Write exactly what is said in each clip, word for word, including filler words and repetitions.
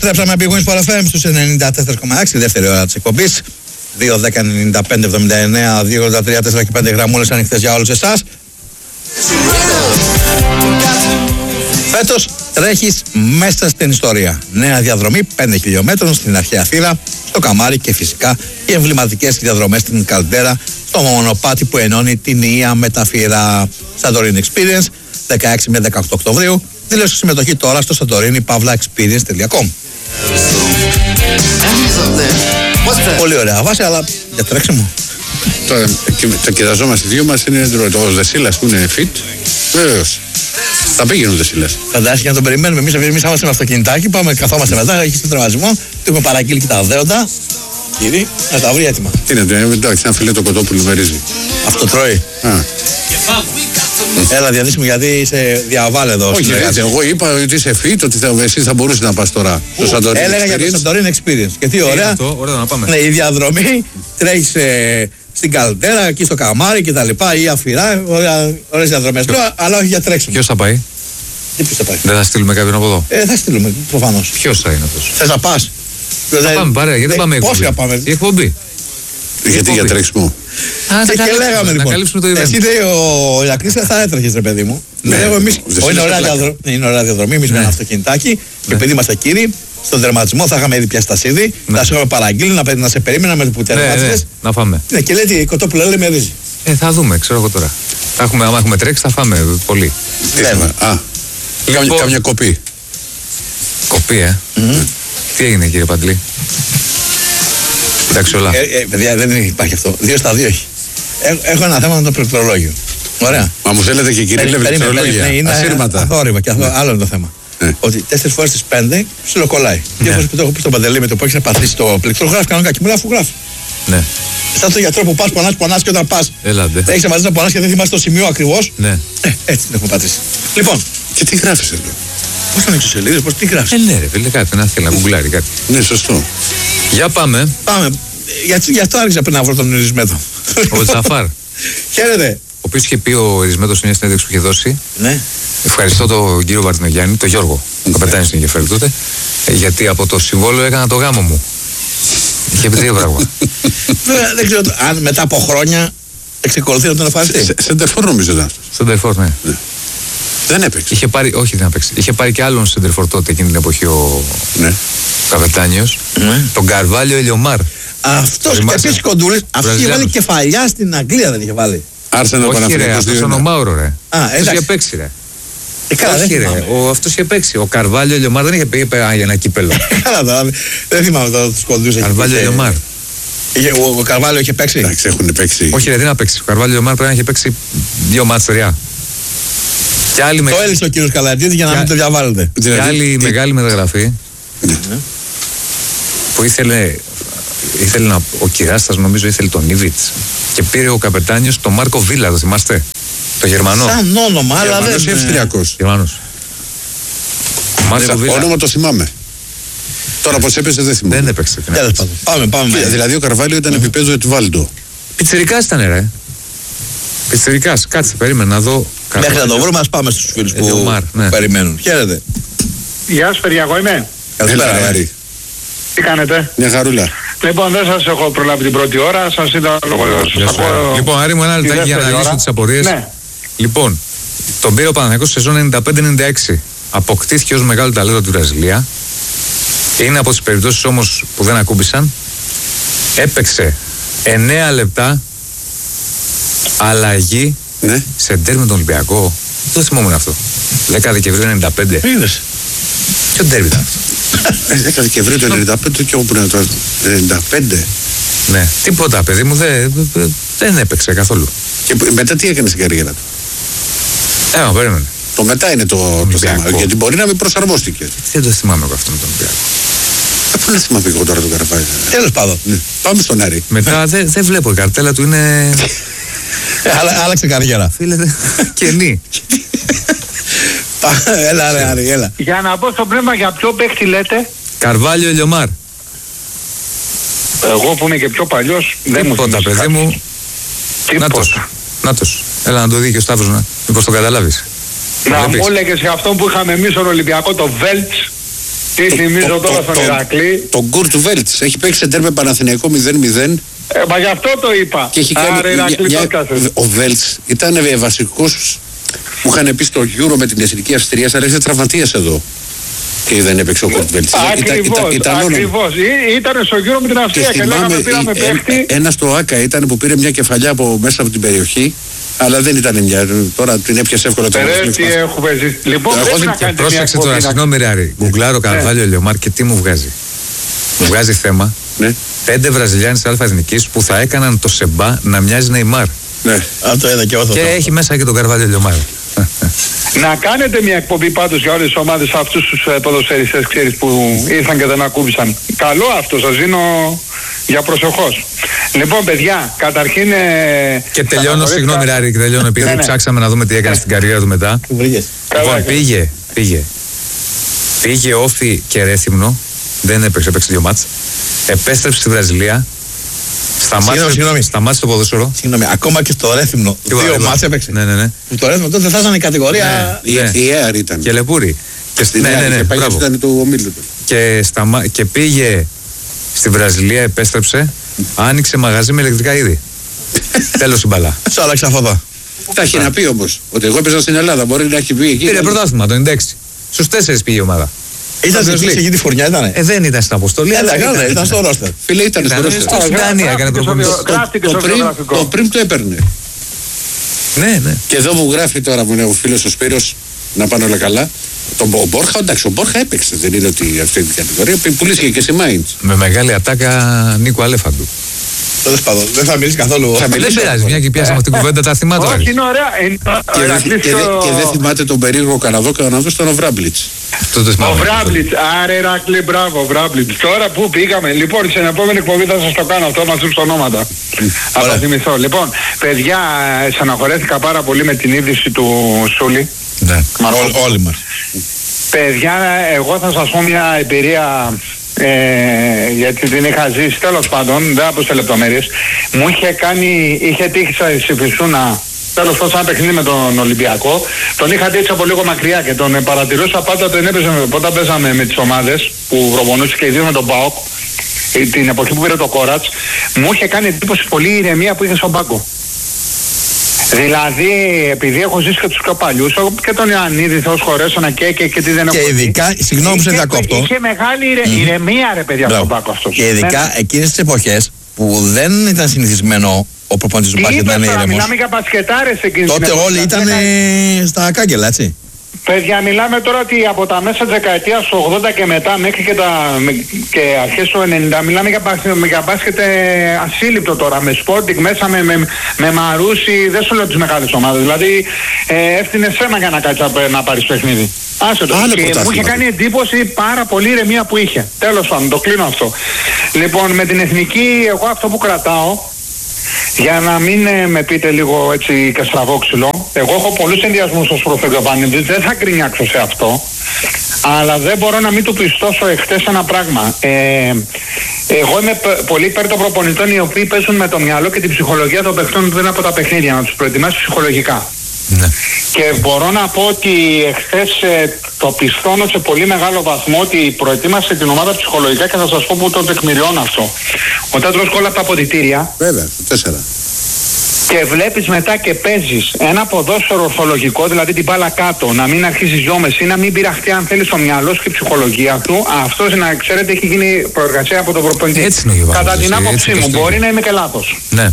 Στρέψαμε Big Wings Sport εφ εμ στους ενενήντα τέσσερα κόμμα έξι, δεύτερη ώρα της εκπομπής. δύο δέκα ενενήντα πέντε εβδομήντα εννέα δύο ογδόντα τρία τέσσερα και πέντε γραμμούλες ανοιχτές για όλους εσάς. Φέτος τρέχεις μέσα στην ιστορία. Νέα διαδρομή πέντε χιλιόμετρων στην αρχαία θύρα, στο Καμάρι και φυσικά οι εμβληματικές διαδρομές στην Καλντέρα, στο μονοπάτι που ενώνει την Ία με τα Φύρα. Santorini Experience, δεκαέξι με δεκαοκτώ Οκτωβρίου. Δήλωσε συμμετοχή τώρα στο santorini pavla experience τελεία com. Πολύ ωραία βάση, αλλά για τρέξιμο. Το, το κοιταζόμαστε οι δύο μας είναι ο Δεσίλας που είναι fit. Βεβαίως. Θα πήγαινε ο Δεσίλας. Φαντάζεσαι και να τον περιμένουμε. Εμείς εμείς είμαστε με αυτοκινητάκι, πάμε, καθόμαστε μετά, έχει στον τραυματισμό, του έχουμε παραγγείλει και τα δέοντα. Κύριε, να τα βρει έτοιμα. Τι είναι, εντάξει, ένα φιλέ το κοτόπουλο με ρύζι. Αυτό τρώει. Α. Έλα, διαδύσουμε γιατί είσαι διαβάλε εδώ. Όχι, έτσι, εγώ είπα ότι είσαι fit, ότι θα, εσύ θα μπορούσε να πας τώρα στο Santorini. Έλεγα για το Santorini Experience. Και τι ωραία. Αυτό, ωραία να πάμε. Ναι, η διαδρομή τρέχει ε, στην Καλντέρα, εκεί στο Καμάρι και τα λοιπά, ή Αφυρά, ωραίες διαδρομές. Αλλά όχι για τρέξιμο. Ποιος θα πάει? Τι ποιος θα πάει? Δεν θα στείλουμε κάποιον από εδώ? Ε, θα στείλουμε προφανώς. Ποιος θα είναι αυτός? Θες να πας? Θα πάμε παρέα, γιατί δεν πάμε εκπομπή? Πώς θα πάμε? Η εκπομπή. Γιατί για τρέξιμο? Και, και λέγαμε λοιπόν, καλύψουμε το event. εσύ λέει ο Ιακρής θα έτρεχες ρε παιδί μου. Ναι, Λέγω εμείς, δεν είναι είναι ωραία πλάκα. διαδρομή, είναι ωραία διαδρομή, εμείς με ένα αυτοκινητάκι και επειδή είμαστε κύριοι, στον τερματισμό θα είχαμε ήδη πιάσει τα σίδη, θα σου είχαμε παραγγείλει να, να σε περίμεναμε που Ναι, ναι, τερμάτισες. να φάμε. Ναι, και λέει τι κοτόπουλο λέει με ρύζι. Ε, θα δούμε, ξέρω εγώ τώρα. Θα έχουμε, άμα έχουμε τρέξει θα φάμε πολύ. Τι θα- Α, κάμια, Λοιπόν. κάμια κοπή. Κοπή, ε. Τι έγινε κύριε Παντλή? Εντάξει όλα. Ε, ε, παιδιά, δεν υπάρχει αυτό. Δύο στα δύο έχει. Έ- Έχω ένα θέμα με το πληκτρολόγιο. Ωραία. Μα μου θέλετε και κυρία Περίμενε, πληκτρολόγια. ναι, είναι Ασύρματα. αθόρυβα και αυτό άλλο είναι το θέμα. Ναι. Ότι τέσσερις φορές στις πέντε ψιλοκολλάει. Δύο φορές που το έχω πει στον Παντελή με το που έχεις πατήσει το πληκτρό, γράφει κανονικά και μου λέει αφού γράφει. Ναι. Σαν το γιατρό που πας, πονάς, πονάς και όταν πας Έλαντε. έχεις μαζί να πονάς και δεν θυμάσαι το σημείο ακριβώς. Ναι. Ε, έτσι την έχουμε πατήσει. Λοιπόν, Και τι γράφεις εδώ? πώς θα ανοίξω σελίδες, πώς τι γράφεις. Ε, ναι ρε φίλε, κάτι να θέλει να γκουγκλάρει κάτι. Ναι, σωστό. Για πάμε. Πάμε. Για, γι' αυτό άρχισα πριν να βρω τον Ρισμέτο. Ο Τζαφάρ, ο Χαίρετε. οποίος είχε πει ο Ρισμέτος σε μια συνέντευξη που είχε δώσει. Ναι. Ευχαριστώ τον κύριο Βαρτινογιάννη, τον Γιώργο, ο καπετάνιος του ενδιαφέρει τότε, ε, γιατί από το συμβόλαιο έκανα το γάμο μου. Είχε πει τρία πράγματα. Βέβαια, δεν ξέρω αν μετά από χρόνια εξεκολουθεί να τον ευχαριστεί. Σεντερφόρ νομίζω ήταν αυτός. Στον Τερφόρ, ναι. Δεν έπαιξε. Είχε πάρει, όχι δεν έπαιξε. Είχε πάρει και άλλον στον Τερφόρ τότε εκείνη την εποχή ο Ναι. καπετάνιος. Ναι. Τον Καρβάλιο Ελιομάρ. Αυτός Θυμάσαι. επίσης κοντούλης, αυτός είχε βάλει Βραζιλιάνος. κεφαλιά στην Αγγλία, δεν είχε βάλει. Άρσενα Όχι ρε, Παναθηναϊκός αυτός δύο ήταν ο ένα. Μάουρο ρε. εντάξει. Αυτός είχε παίξει ρε. Ε, καλά, δεν Όχι ρε, θυμάμαι. ο, αυτός είχε παίξει. Ο Καρβάλιο Ελιομάρ δεν είχε πει είπε, «Α, για ένα κύπελο». Καλά τώρα, δεν θυμάμαι τώρα τους κοντούς. έχει Καρβάλιο πει. Ελιομάρ. Είχε- Ο ο Καρβάλιο είχε παίξει. Εντάξει, έχουν παίξει. Όχι ρε, δεν να παίξει. Ο Καρβάλιο Ελιομάρ πρέπει να είχε παίξει δύο μάτς στεριά. Και άλλη, με... Το έλυσε ο κύριος Καλατζίδης για να Για- μην το διαβάλλετε. και Δηλαδή, άλλη τι- μεγάλη μεταγραφή που ήθελε, ήθελε να, ο Κυράστας νομίζω ήθελε τον Ήβιτς και πήρε ο καπετάνιος τον Μάρκο Βίλα, το θυμάστε? Το Γερμανό. Σαν όνομα, αλλά Γερμανός ή δεν... Αυστριακός? Γερμανός. Μάρκο Βίλα Όνομα το θυμάμαι. Τώρα πως έπαιζε δεν θυμάμαι. δεν έπαιξε. την Τέλος έπαιξε. πάντων. Πάμε, πάμε. Δηλαδή ο Καρβάλιο ήταν επίπεδο Ετβάλντο. Πιτσιρικάς ήταν ρε. Πιτσιρικάς, κάτσε, περίμενα να δω. Μέχρι να το βρούμε, ας πάμε στους φίλους που Ελιομάρ, ναι. περιμένουν. Χαίρετε. Γεια σου, παιδιά, εγώ είμαι. Καλησπέρα. Έλα, ε. Άρη. Τι κάνετε? Μια χαρούλα. Λοιπόν, δεν σας έχω προλάβει την πρώτη ώρα, σας είδα λόγω Γεια σας σου, ακούω. Άρη. Λοιπόν, Άρη μου, ένα τη λεπτάκι για να δεύτερη λύσω ώρα. τις απορίες. Ναι. Λοιπόν, τον πήρε ο Παναθηναϊκός σεζόν ενενήντα πέντε ενενήντα έξι. Αποκτήθηκε ως μεγάλο ταλέντο του Βραζιλία. Είναι από τις περιπτώσεις όμως που δεν ακούμπησαν. Έπαιξε εννέα λεπτά αλλαγή Ναι. σε ντέρ με τον Ολυμπιακό. Δεν θυμόμουν αυτό. δέκα Δεκεμβρίου ενενήντα πέντε. Είδες. Ποιο ντέρ ήταν αυτό? δέκα Δεκεμβρίου του ενενήντα πέντε και εγώ που είναι το ενενήντα πέντε. Ναι, τίποτα παιδί μου, δεν, δεν έπαιξε καθόλου. Και μετά τι έκανε στην καριέρα του? Ε, μα περίμενε. Το μετά είναι το, το Ολυμπιακό. θέμα. Γιατί μπορεί να μην προσαρμόστηκε. Δεν το θυμάμαι εγώ αυτό με τον Ολυμπιακό. Ε, Πού να θυμάμαι εγώ τώρα τον Καρβάλιο. Τέλος πάντων. Ναι. Πάμε στον Άρη. Μετά δεν δεν βλέπω, η καρτέλα του είναι. Ε, άλλα- Άλλαξε καριέρα. Φίλε, δεν- κενή. Πά- Έλα ρε Άρη, έλα. Για να πω στο πνεύμα για ποιο παίχτη λέτε, Καρβάλιο Ελιομάρ. εγώ που είμαι και πιο παλιός, δεν μου Τίποτα, θυμίζει παιδί κάτι. μου. Νάτος. Τίποτα. Νάτος. Έλα να το δει και ο Σταύρος να. Μήπως το καταλάβεις. Να Βλέπεις. μου έλεγες για αυτόν που είχαμε εμείς στον Ολυμπιακό, το Βέλτς, Τι θυμίζω τώρα στον Ηρακλή. Τον Κουρτ Βέλτς έχει παίξει σεντέρ με Παναθηναϊκό μηδέν μηδέν. Ε, μα γι' αυτό το είπα. Και έχει κάνει. Άρα, Ηρακλή, μια, το μια, ο Βέλτς ήταν βασικός που είχαν πει στο Euro με την Εθνική Αυστρία, αλλά είχε τραυματίας εδώ. Και δεν έπαιξε ο Κουρτ Βέλτς. Ακριβώς, ακριβώς. Ήταν στο Euro με την Αυστρία και, και λέγαμε πήραμε παίχτη. Ένα στο Άκα ήταν που πήρε μια κεφαλιά από μέσα από την περιοχή. Αλλά δεν ήταν μια. Τώρα την έπιασε εύκολα το Περέ, τι έχουμε ζήσει. Λοιπόν, πρέπει να κάνετε πρόσεξε μια τώρα, συγγνώμη Ράρη. Γκουγκλάρω Καρβάλιο Λιωμάρ και τι μου βγάζει. Μου βγάζει θέμα. Ναι. Πέντε Βραζιλιάνοι της Αλφα Εθνικής που θα έκαναν το Σεμπά να μοιάζει Νεϊμάρ. Ναι. Αν το είδα και εγώ θα Και το έχει μέσα και τον Καρβάλιο Λιωμάρ. Να κάνετε μια εκπομπή πάντως για όλες τις ομάδες αυτούς τους ε, ποδοσφαιριστές, ξέρεις, που ήρθαν και δεν ακούμπησαν. Καλό αυτό, σας δίνω για προσεχώς. Λοιπόν, παιδιά, καταρχήν. Ε, και τελειώνω, συγγνώμη Ράρη, και τελειώνω επειδή ναι, ναι. ψάξαμε να δούμε τι έκανε στην καριέρα του μετά. Λοιπόν, πήγε, πήγε. Πήγε Όφη και Ρέθυμνο, δεν έπαιξε, έπαιξε δύο μάτς. Επέστρεψε στη Βραζιλία. Σταμάτησε, σταμάτησε το ποδόσφαιρο. Συγγνώμη, ακόμα και στο Ρέθυμνο. Δύο μάτς έπαιξε. Ναι, ναι, ναι. Το Ρέθυμνο τότε θα ήταν η κατηγορία. Ναι, ναι. Η ΕΑΡ ήταν. Και Λεπούρη. Και στην ΕΑΡ, ναι, ναι, ναι, ήταν του ομίλου του. Και, σταμα... και πήγε στη Βραζιλία, επέστρεψε, άνοιξε μαγαζί με ηλεκτρικά είδη. Τέλος η μπαλά. Σου άλλαξε αυτό. Τα έχει να πει όμως ότι εγώ έπαιζα στην Ελλάδα. Μπορεί να έχει πει εκεί. Πήρε πρωτάθλημα το ενενήντα έξι. Στους τέσσερις πήγε η ομάδα. Ήταν στην εκεί τη φουρνιά, ήτανε. Ε, δεν ήταν στην αποστολή. Ε, ήταν, ήταν στο ρόστερ. Φίλε, ήταν στο ρόστερ. Στην Δανία έκανε προπονητή. Το πριν το έπαιρνε. Ναι, ναι. Και εδώ μου γράφει τώρα μου είναι ο φίλος ο Σπύρος, να πάνε όλα καλά. Τον Μπόρχα, εντάξει, ο Μπόρχα έπαιξε. Δεν είναι ότι αυτή την κατηγορία πουλήθηκε και σε Μάιντς. Με μεγάλη ατάκα Νίκο Αλέφαντου. Τέλος πάντων, δεν θα μιλήσει καθόλου. Θα μιλήσει, δεν πειράζει, μια και πιάσαμε αυτή την κουβέντα, τα θυμάται. Όχι, είναι ωραία. Και δεν θυμάται τον περίεργο Καναδό, Καναδό ήταν ο Βράμπλιτς. Ο Βράμπλιτς, άρε Ηρακλή, μπράβο, Βράμπλιτς. Τώρα που πήγαμε, λοιπόν, στην επόμενη εκπομπή θα σας το κάνω αυτό μαζί στα ονόματα. Θα τα θυμηθώ. Λοιπόν, παιδιά, στεναχωρέθηκα πάρα πολύ με την είδηση του Σούλη. Ναι, όλοι μας. Παιδιά, εγώ θα σας πω μια εμπειρία. Ε, γιατί την είχα ζήσει, τέλος πάντων, δεν θα πω σε λεπτομέρειες. Μου είχε κάνει, είχε τύχει στη Φυσούνα, τέλος πάντων, σαν παιχνίδι με τον Ολυμπιακό. Τον είχα δει από λίγο μακριά και τον παρατηρούσα πάντα όταν, έπαιζε, όταν παίζαμε με τις ομάδες που προπονούσε και ιδίως με τον ΠΑΟΚ, την εποχή που πήρε το Κόρατς. Μου είχε κάνει εντύπωση πολύ η ηρεμία που είχε στον πάγκο. Δηλαδή, επειδή έχω ζήσει και τους καπαλιούς και τον Ιωαννίδη, Θεός χωρέσωνα και, και, και τι δεν έχω. Και ειδικά, συγγνώμη που σε διακόπτω. Είχε μεγάλη ηρε, mm. ηρεμία, ρε παιδιά, στον πάγκο αυτός. Και ειδικά ναι. εκείνες τις εποχές που δεν ήταν συνηθισμένο ο προπονητής του μπάσκετ να είναι ήρεμος. Μιλάμε για μπασκετάρες εκείνης. Τότε όλοι ήταν στα κάγκελα, έτσι. Παιδιά, μιλάμε τώρα ότι από τα μέσα της δεκαετίας του ογδόντα και μετά μέχρι και, τα, και αρχές του ενενήντα μιλάμε για, για μπάσκετ ε, ασύλληπτο τώρα, με Sporting μέσα, με, με, με Μαρούσι, δεν σου λέω τις μεγάλες ομάδες, δηλαδή ε, έφτιανε σέμα για να κάτσει να πάρεις παιχνίδι. Άσε το. Και μου είχε κάνει εντύπωση πάρα πολύ ηρεμία που είχε. Τέλος πάντων, το κλείνω αυτό. Λοιπόν, με την εθνική, εγώ αυτό που κρατάω, για να μην ε, με πείτε λίγο έτσι και στραβόξυλο, εγώ έχω πολλούς ενδιασμούς ως προς τον Γιωβάνιδη, δεν θα κρινιάξω σε αυτό, αλλά δεν μπορώ να μην του πιστώσω εχθές ένα πράγμα. Ε, εγώ είμαι πολύ υπέρ των προπονητών οι οποίοι παίζουν με το μυαλό και την ψυχολογία των παιχτών πριν από τα παιχνίδια, να τους προετοιμάσει ψυχολογικά. Ναι. Και μπορώ να πω ότι εχθές ε, το πιστώνω σε πολύ μεγάλο βαθμό ότι προετοίμασε την ομάδα ψυχολογικά και θα σας πω που το τεκμηριώνω αυτό. Όταν τρως κόλλα από τα αποδυτήρια, βέβαια, τέσσερα. Και βλέπεις μετά και παίζεις ένα ποδόσφαιρο ορθολογικό, δηλαδή την μπάλα κάτω, να μην αρχίσεις γιόμες ή να μην πειραχτεί αν θέλεις το μυαλό σου και η ψυχολογία του, αυτός να ξέρετε έχει γίνει προεργασία από τον προπονητή. Κατά την άποψή μου, μπορεί να είμαι και λάθος. Ναι.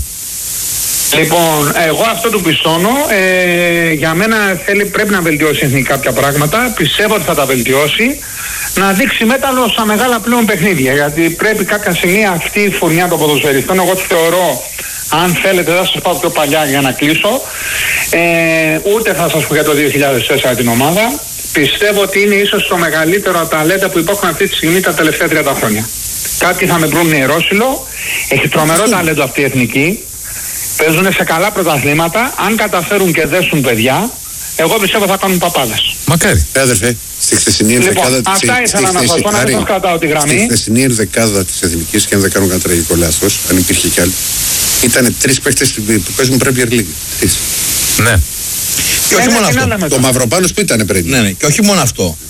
Λοιπόν, εγώ αυτό του πιστώνω. Ε, για μένα θέλει, πρέπει να βελτιώσει εθνικά κάποια πράγματα. Πιστεύω ότι θα τα βελτιώσει. Να δείξει μέταλλο στα μεγάλα πλέον παιχνίδια. Γιατί πρέπει κάποια στιγμή αυτή η φουρνιά των ποδοσφαιριστών, εγώ τη θεωρώ, αν θέλετε, θα σας πάω πιο παλιά για να κλείσω. Ε, ούτε θα σας πω για το δύο χιλιάδες τέσσερα την ομάδα. Πιστεύω ότι είναι ίσως το μεγαλύτερο ταλέντα που υπάρχουν αυτή τη στιγμή τα τελευταία τριάντα χρόνια. Κάποιοι θα με βρουν ιερόσιλο. Έχει τρομερό ταλέντο αυτή η εθνική. Παίζουν σε καλά πρωταθλήματα. Αν καταφέρουν και δέσουν παιδιά, εγώ πιστεύω θα κάνουν παπάδες. Μακάρι. Αδερφέ, στη χθεσινή λοιπόν, ενδεκάδα της αυτά ήθελα να σας πω, να μην σας κρατάω τη γραμμή. Στη χθεσινή ενδεκάδα της Εθνικής, και αν δεν κάνω κανένα τραγικό λάθος, αν υπήρχε κι άλλο, ήταν τρεις παίχτες που παίζουν Premier League. Τρεις. Ναι. Και όχι μόνο αυτό. Το Μαυροπάνος που ήταν πριν. Ναι, ναι. Και όχι μόνο αυτό.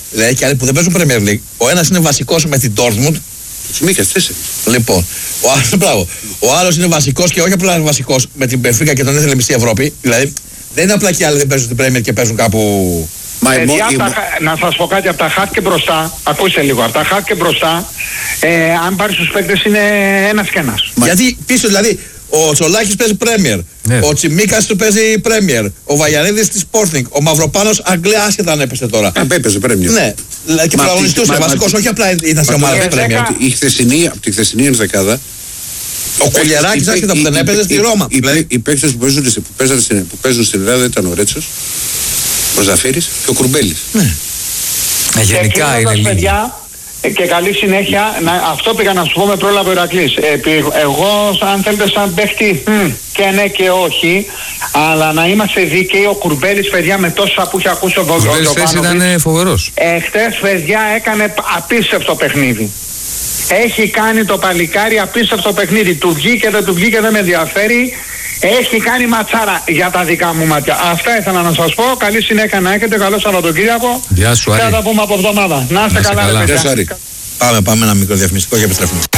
Δηλαδή και άλλοι που δεν παίζουν Premier League. Ο ένας είναι βασικός με την Dortmund. Τσιμίκας, τέσσερις. Λοιπόν, ο άλλος, μπράβο, ο άλλος είναι βασικός και όχι απλά βασικός με την Benfica και τον ήθελε μισή Ευρώπη. Δηλαδή δεν είναι απλά και άλλοι δεν παίζουν στην Premier και παίζουν κάπου. Μα η Παιδιά, μο- η τα μο- χα- να σας πω κάτι, από τα χαφ και μπροστά, ακούστε λίγο, από τα χαφ και μπροστά, ε, αν πάρεις τους παίκτες είναι ένας και ένας. Μα- Γιατί πίσω δηλαδή ο Τσολάκης παίζει Premier, Ναι. ο Τσιμίκας του παίζει Premier, ο Βαγιανίδης της Sporting, ο Μαυροπάνος Αγγλία άσχετα αν έπεσε τώρα. Α, έπαιζε Πρέμιο. Ναι, δηλαδή και Μα πρωταγωνιστούσε, μα- μα- βασικός, όχι απλά ήταν σε Μα ομάδα το- της ε, Premier. δέκα- Η χθεσινή, από τη χθεσινή ενδεκάδα. Ο Κουλιεράκης οι- άσχετα που οι- δεν οι- έπαιζε οι- στη Ρώμα. οι- Δηλαδή, Οι παίκτες που παίζουν στην- που παίζανε στην- που παίζουν στην Ελλάδα ήταν ο Ρέτσος, ο Ζαφύρης και ο Κουρμπέλης. Ε, γενικά Και είναι κλείνοντας, λίγοι. παιδιά, ε, και καλή συνέχεια, να, αυτό πήγα να σου πω με πρόλαβε ο Ηρακλής. Ε, πη- εγώ, αν θέλετε, σαν παίχτη, μ, και ναι και όχι, αλλά να είμαστε δίκαιοι, ο Κουρμπέλης, παιδιά, με τόσα που είχε ακούσει ο Ο Κουρμπέλης χθες Βογιανίδης, ήταν φοβερός. εχθές, παιδιά, έκανε απίστευτο παιχνίδι. Έχει κάνει το παλικάρι απίστευτο παιχνίδι. Του βγήκε, δεν του βγήκε, δεν με ενδιαφέρει. Έχει κάνει ματσάρα για τα δικά μου μάτια. Αυτά ήθελα να σας πω. Καλή συνέχεια να έχετε. Καλό Σαββατοκύριακο. Γεια σου, Και Άρη. θα τα πούμε από εβδομάδα. Να είστε Να είστε καλά, ρε καλά. παιδιά. Γεια σου, Άρη. πάμε, πάμε ένα μικρό διαφημιστικό και επιστρέφουμε.